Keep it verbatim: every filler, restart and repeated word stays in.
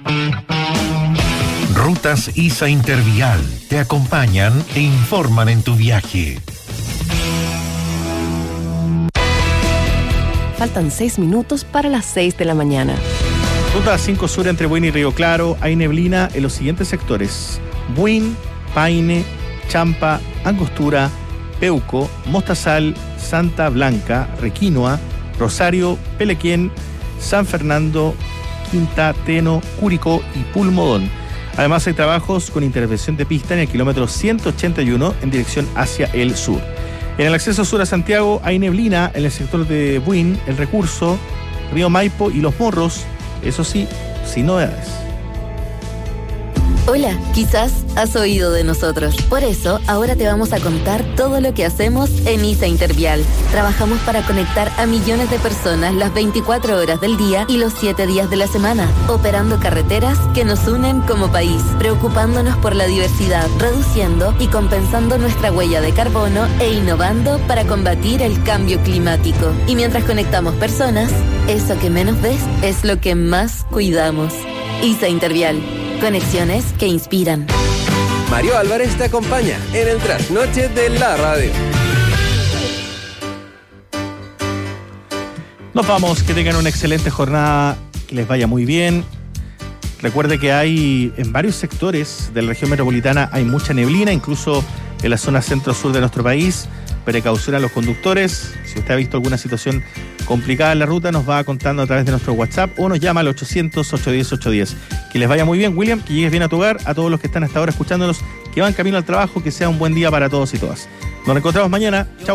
Rutas ISA Intervial te acompañan e informan en tu viaje. Faltan seis minutos para las seis de la mañana. Ruta cinco Sur entre Buin y Río Claro. Hay neblina en los siguientes sectores: Buin, Paine, Champa, Angostura, Peuco, Mostazal, Santa Blanca, Requinoa, Rosario, Pelequén, San Fernando, Quinta, Teno, Curicó y Pulmodón. Además hay trabajos con intervención de pista en el kilómetro ciento ochenta y uno en dirección hacia el sur. En el acceso sur a Santiago hay neblina en el sector de Buin, El Recurso, Río Maipo y Los Morros. Eso sí, sin novedades. Hola, quizás has oído de nosotros. Por eso, ahora te vamos a contar todo lo que hacemos en ISA Intervial. Trabajamos para conectar a millones de personas las veinticuatro horas del día y los siete días de la semana, operando carreteras que nos unen como país, preocupándonos por la diversidad, reduciendo y compensando nuestra huella de carbono e innovando para combatir el cambio climático. Y mientras conectamos personas, eso que menos ves es lo que más cuidamos. ISA Intervial. Conexiones que inspiran. Mario Álvarez te acompaña en el trasnoche de la radio. Nos vamos, que tengan una excelente jornada, que les vaya muy bien. Recuerde que hay en varios sectores de la región metropolitana hay mucha neblina, incluso en la zona centro-sur de nuestro país. Precaución a los conductores. Si usted ha visto alguna situación complicada en la ruta, nos va contando a través de nuestro WhatsApp o nos llama al ochocientos, ochocientos diez, ochocientos diez. Que les vaya muy bien, William, que llegues bien a tu hogar, a todos los que están hasta ahora escuchándonos, que van camino al trabajo, que sea un buen día para todos y todas. Nos reencontramos mañana. Chau.